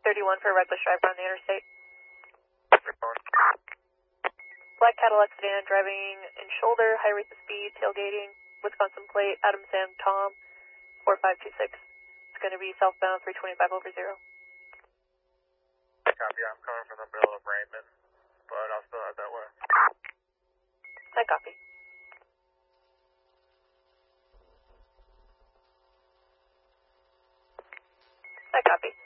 31 for a reckless driver on the interstate. Black Cadillac sedan driving in shoulder, high rates of speed, tailgating, Wisconsin plate, Adam Sam Tom, 4526. It's going to be southbound 325 over 0. Copy, I'm coming from the middle of Raymond, but I'll still head that way. I copy. I copy.